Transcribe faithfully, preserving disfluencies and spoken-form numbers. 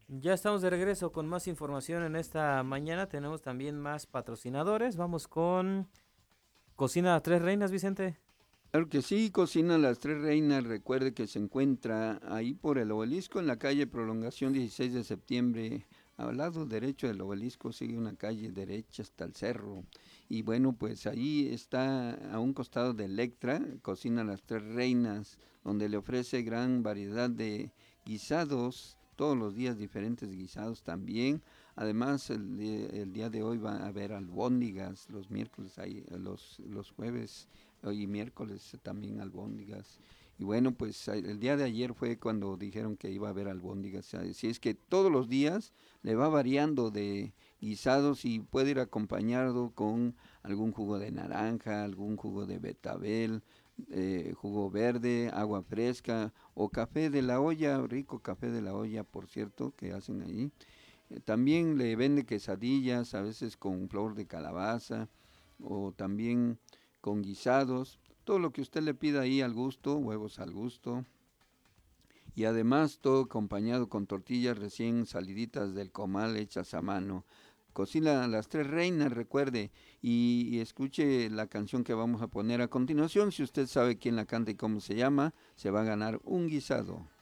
Ya estamos de regreso con más información en esta mañana. Tenemos también más patrocinadores. Vamos con Cocina Tres Reinas, Vicente. Claro que sí, Cocina Las Tres Reinas, recuerde que se encuentra ahí por el obelisco en la calle Prolongación dieciséis de septiembre. Al lado derecho del obelisco sigue una calle derecha hasta el cerro. Y bueno, pues ahí está a un costado de Electra, Cocina Las Tres Reinas, donde le ofrece gran variedad de guisados, todos los días diferentes guisados también. Además, el, di- el día de hoy va a haber albóndigas, los miércoles, hay, los, los jueves hoy miércoles también albóndigas. Y bueno, pues el día de ayer fue cuando dijeron que iba a haber albóndigas. Así es que todos los días le va variando de guisados y puede ir acompañado con algún jugo de naranja, algún jugo de betabel, eh, jugo verde, agua fresca o café de la olla, rico café de la olla, por cierto, que hacen ahí. Eh, también le vende quesadillas, a veces con flor de calabaza o también con guisados, todo lo que usted le pida ahí al gusto, huevos al gusto, y además todo acompañado con tortillas recién saliditas del comal hechas a mano. Cocina Las Tres Reinas, recuerde, y, y escuche la canción que vamos a poner a continuación. Si usted sabe quién la canta y cómo se llama, se va a ganar un guisado.